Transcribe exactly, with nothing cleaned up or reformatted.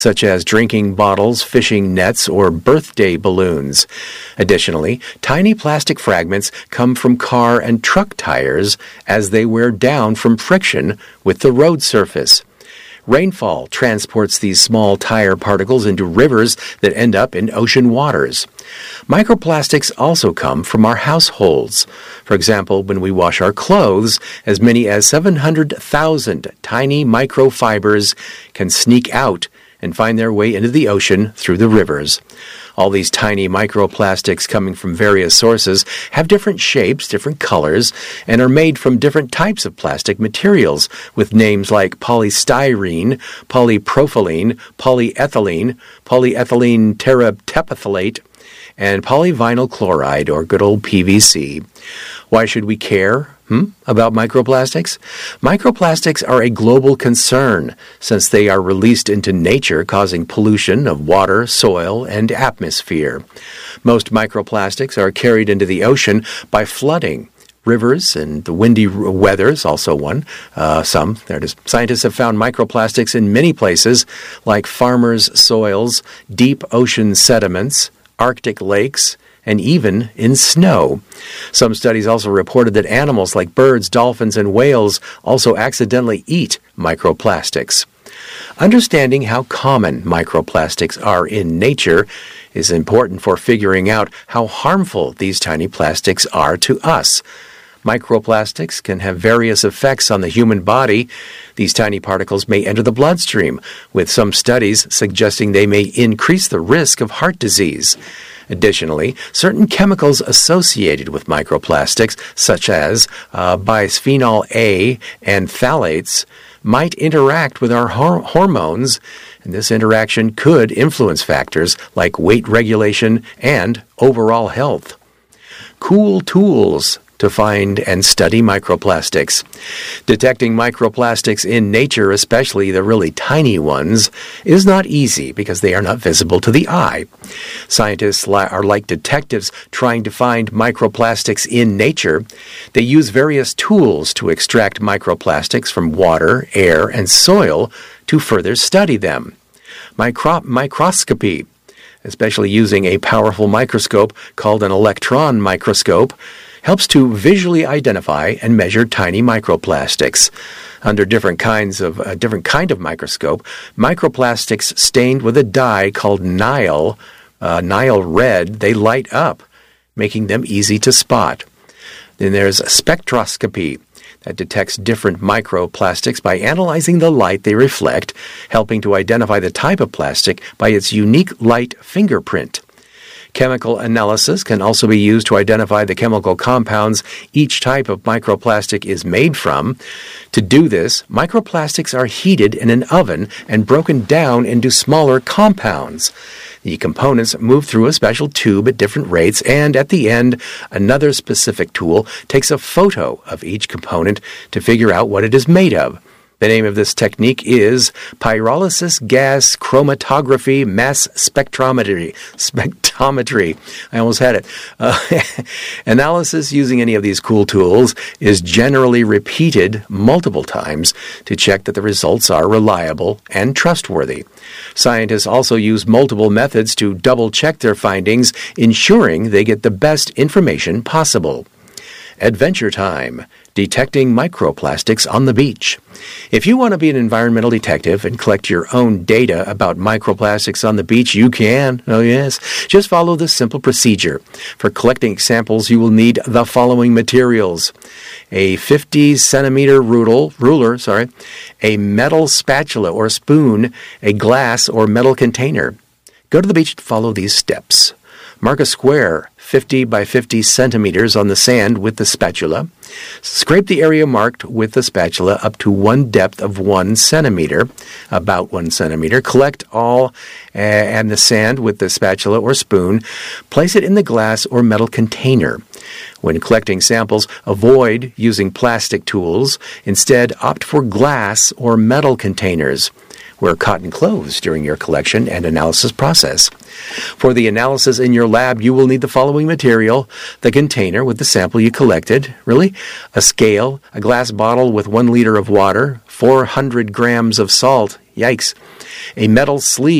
such as drinking bottles, fishing nets, or birthday balloons. Additionally, tiny plastic fragments come from car and truck tires as they wear down from friction with the road surface. Rainfall transports these small tire particles into rivers that end up in ocean waters. Microplastics also come from our households. For example, when we wash our clothes, as many as seven hundred thousand tiny microfibers can sneak out and find their way into the ocean through the rivers. All these tiny microplastics coming from various sources have different shapes, different colors, and are made from different types of plastic materials with names like polystyrene, polypropylene, polyethylene, polyethylene terephthalate, and polyvinyl chloride, or good old P V C. Why should we care hmm, about microplastics? Microplastics are a global concern since they are released into nature, causing pollution of water, soil, and atmosphere. Most microplastics are carried into the ocean by flooding. Rivers and the windy weather is also one. Uh, some. There it is. Scientists have found microplastics in many places, like farmers' soils, deep ocean sediments, Arctic lakes, and even in snow. Some studies also reported that animals like birds, dolphins, and whales also accidentally eat microplastics. Understanding how common microplastics are in nature is important for figuring out how harmful these tiny plastics are to us. Microplastics can have various effects on the human body. These tiny particles may enter the bloodstream, with some studies suggesting they may increase the risk of heart disease. Additionally, certain chemicals associated with microplastics, such as uh, bisphenol A and phthalates, might interact with our hor- hormones, and this interaction could influence factors like weight regulation and overall health. Cool tools to find and study microplastics. Detecting microplastics in nature, especially the really tiny ones, is not easy because they are not visible to the eye. Scientists are like detectives trying to find microplastics in nature. They use various tools to extract microplastics from water, air, and soil to further study them. Micro- microscopy, especially using a powerful microscope called an electron microscope, helps to visually identify and measure tiny microplastics. Under different kinds of a different kind of microscope, microplastics stained with a dye called Nile, uh, Nile red, they light up, making them easy to spot. Then there's spectroscopy that detects different microplastics by analyzing the light they reflect, helping to identify the type of plastic by its unique light fingerprint. Chemical analysis can also be used to identify the chemical compounds each type of microplastic is made from. To do this, microplastics are heated in an oven and broken down into smaller compounds. The components move through a special tube at different rates, and at the end, another specific tool takes a photo of each component to figure out what it is made of. The name of this technique is pyrolysis gas chromatography mass spectrometry. Spectrometry. I almost had it. Uh, analysis using any of these cool tools is generally repeated multiple times to check that the results are reliable and trustworthy. Scientists also use multiple methods to double-check their findings, ensuring they get the best information possible. Adventure time. Detecting microplastics on the beach. If you want to be an environmental detective and collect your own data about microplastics on the beach, you can. Oh, yes. Just follow this simple procedure. For collecting samples, you will need the following materials: a fifty centimeter ruler, ruler, sorry, a metal spatula or spoon, a glass or metal container. Go to the beach to follow these steps. Mark a square fifty by fifty centimeters on the sand with the spatula. Scrape the area marked with the spatula up to one depth of one centimeter, about one centimeter. Collect all uh, and the sand with the spatula or spoon. Place it in the glass or metal container. When collecting samples, avoid using plastic tools. Instead, opt for glass or metal containers. Wear cotton clothes during your collection and analysis process. For the analysis in your lab, you will need the following material: the container with the sample you collected, really, a scale, a glass bottle with one liter of water, four hundred grams of salt, yikes, A metal sleeve